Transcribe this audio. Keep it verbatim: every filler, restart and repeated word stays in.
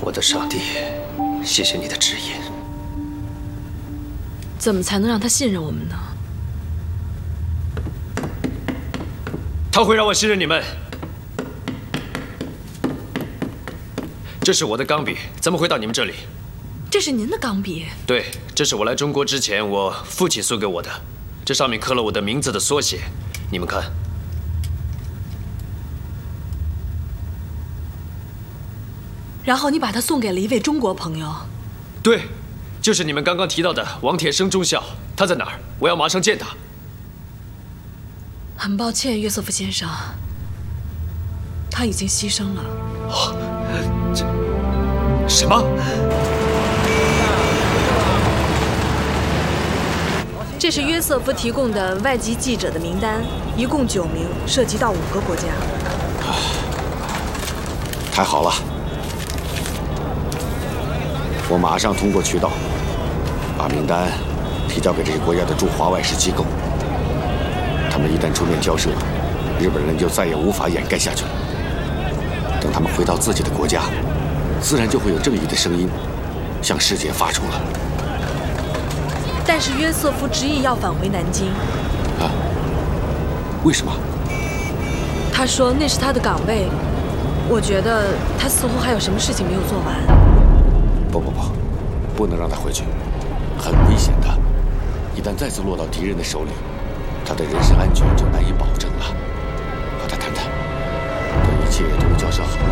我的上帝，谢谢你的指引。 怎么才能让他信任我们呢？ 他会让我信任你们。这是我的钢笔，怎么会到你们这里？ 这是您的钢笔？ 对，这是我来中国之前我父亲送给我的，这上面刻了我的名字的缩写，你们看。 然后你把它送给了一位中国朋友。 对，就是你们刚刚提到的王铁生中校，他在哪儿？我要马上见他。 很抱歉，约瑟夫先生，他已经牺牲了。 哦，这什么？ 这是约瑟夫提供的外籍记者的名单，一共九名，涉及到五个国家。 太好了，我马上通过渠道把名单提交给这些国家的驻华外事机构。他们一旦出面交涉，日本人就再也无法掩盖下去了。等他们回到自己的国家，自然就会有正义的声音向世界发出了。 但是约瑟夫执意要返回南京。 啊？为什么？ 他说那是他的岗位。我觉得他似乎还有什么事情没有做完。 不不不，不能让他回去，很危险的。一旦再次落到敌人的手里，他的人身安全就难以保证了。和他谈谈，等一切都交涉好了，